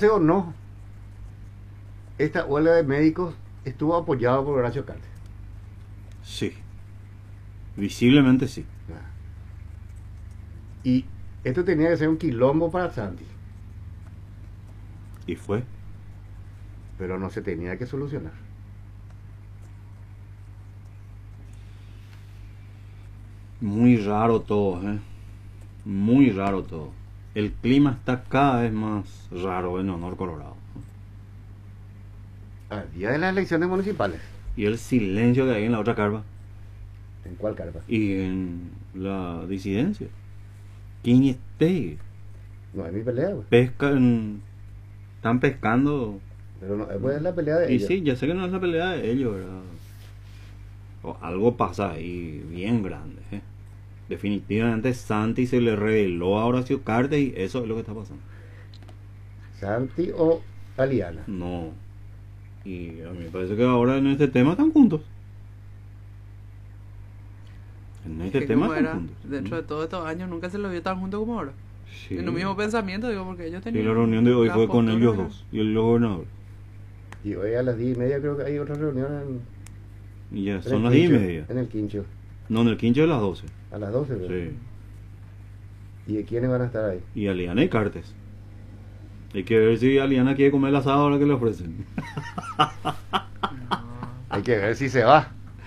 créanse o no, esta huelga de médicos estuvo apoyada por Horacio Cartes. Sí. Visiblemente sí. Y esto tenía que ser un quilombo para Santi, Y fue. pero no se tenía que solucionar. Muy raro todo, ¿eh? Muy raro todo. El clima está cada vez más raro en Honor Colorado. Al día de las elecciones municipales. Y el silencio que hay en la otra carpa. ¿En cuál carpa? Y en la disidencia. ¿Quién esté? No es mi pelea, güey. Pescan. Están pescando. Pero no, pues es la pelea de Y ellos. sí, ya sé que no es la pelea de ellos, ¿verdad? O algo pasa ahí bien grande, ¿eh? Definitivamente Santi se le reveló a Horacio Cartes y eso es lo que está pasando. Santi o Aliana. No. Y a mí me parece que ahora en este tema están juntos. En este Que tema como están era, juntos. dentro de todos estos años nunca se lo vio tan juntos como ahora. Sí. En el mismo pensamiento, digo, porque ellos Y tenían... la reunión de hoy la fue con postura, ellos ¿no? dos y el gobernador. Y hoy a las 10:30 creo que hay otra reunión Y ya en son el las 10 y Quincho, media. En el Quincho. No, en el quincho de las 12. A las 12, ¿verdad? Sí. ¿Y de quiénes van a estar ahí? Y Aliana y Cartes. Hay que ver si Aliana quiere comer el asado ahora que le ofrecen. Hay que ver si se va.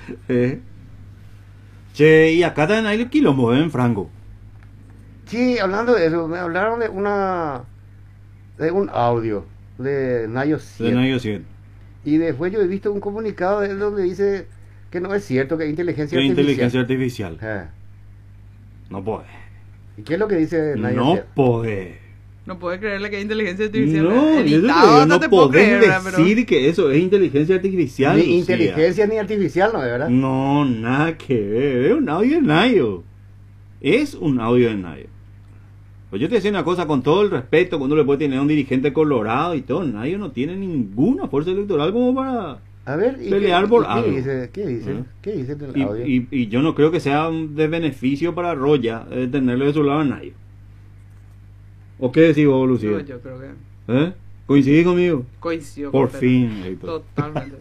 Che, y acá también hay el quilombo, en Franco. Sí, hablando de eso, me hablaron de un audio de Nayo De 7. Nayo 7. Y después yo he visto un comunicado de él donde dice que no es cierto, que es inteligencia De artificial. inteligencia artificial. Ah. No puede. ¿Y qué es lo que dice Nayo No 7? puede. No puede creerle que es inteligencia artificial. No, El yo Estado no te puedo podés creer, ¿verdad? Pero- decir que eso es inteligencia artificial. Ni Lucía. inteligencia ni artificial, ¿no? ¿De verdad? No, nada que ver. Es un audio de Nayo. Es un audio de Nayo. Pues yo te decía una cosa, con todo el respeto, cuando le puede tener a un dirigente colorado y todo, Nayo no tiene ninguna fuerza electoral como para... A ver, ¿y Pelear por qué algo. dice? ¿Qué dice? ¿Eh? ¿Qué dice en el Y, audio? y yo no creo que sea de beneficio para Roya tenerle de su lado a Nayo. ¿O qué decís vos, Lucía? No, yo creo que ¿Eh? ¿Coincidís conmigo? coincido. Por completamente. fin, Héctor. Totalmente.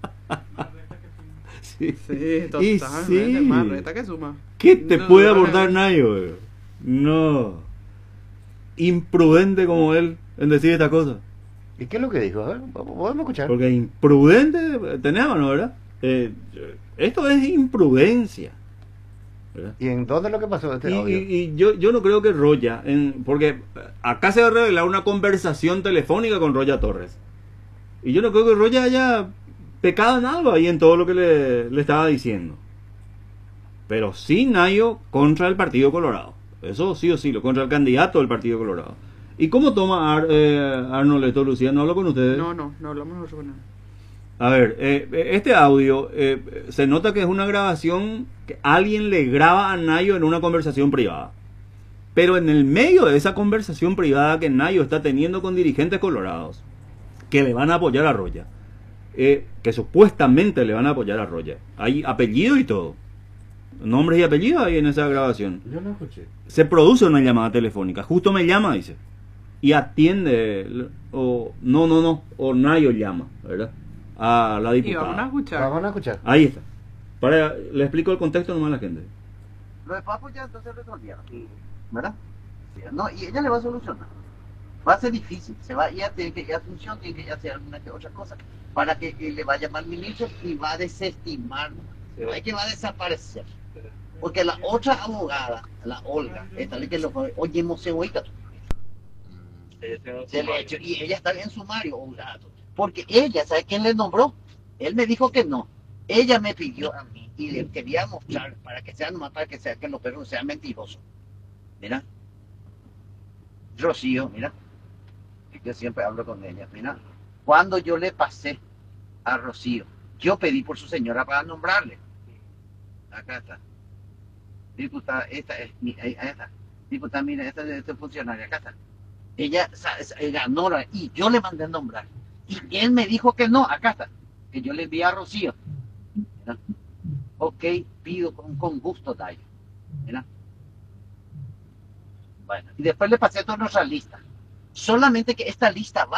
Sí. Sí, Y totalmente. sí. Más reta que suma. ¿Qué te No, puede no, aportar Nayo? No. Imprudente como él en decir esta cosa. ¿Y qué es lo que dijo? A ver, podemos escuchar. Porque imprudente tenés a mano, ¿verdad? Esto es imprudencia. ¿Verdad? ¿Y en dónde es lo que pasó este Y, audio? y yo no creo que Roya, porque acá se va a revelar una conversación telefónica con Roya Torres. Y yo no creo que Roya haya pecado en algo ahí en todo lo que le estaba diciendo. Pero sí Nayo contra el Partido Colorado. Eso sí o sí, contra el candidato del Partido Colorado. ¿Y cómo toma Arnoleto, Lucía? ¿No hablo con ustedes? No hablamos nosotros con él. A ver, este audio se nota que es una grabación que alguien le graba a Nayo en una conversación privada. Pero en el medio de esa conversación privada que Nayo está teniendo con dirigentes colorados, que le van a apoyar a Roya, que supuestamente le van a apoyar a Roya, hay apellido y todo, nombres y apellidos ahí en esa grabación. Yo no escuché. Se produce una llamada telefónica, justo me llama, dice, y atiende, o Nayo llama, ¿verdad? A la Y diputada. vamos a escuchar. Vamos a escuchar. Ahí está. Le explico el contexto nomás a la gente. Lo de Papo ya entonces resolvieron, ¿verdad? Sí, no, y ella le va a solucionar. Va a ser difícil, ella tiene que ir a Asunción, tiene que ir a hacer alguna que otra cosa para que le vaya a llamar ministro y va a desestimar, no hay que va a desaparecer. Porque la otra abogada, la Olga, esta le que lo oye, Mosehuica, se le echó, y ella está en sumario, Olga, porque ella, ¿sabe quién le nombró? Él me dijo que no. Ella me pidió a mí y le quería mostrar para que sea nomás para que sea que los perros sean mentirosos. Mira, Rocío, mira, yo siempre hablo con ella. Mira, cuando yo le pasé a Rocío, yo pedí por su señora para nombrarle. Acá está. Diputada, esta es ahí está. Diputada, mira, esta es funcionaria, acá está. Ella ganó y yo le mandé a nombrar. Y él me dijo que no, acá está. Que yo le envié a Rocío. Mira. Ok, pido con gusto, Dayo. Mira. Bueno, y después le pasé toda nuestra lista. Solamente que esta lista va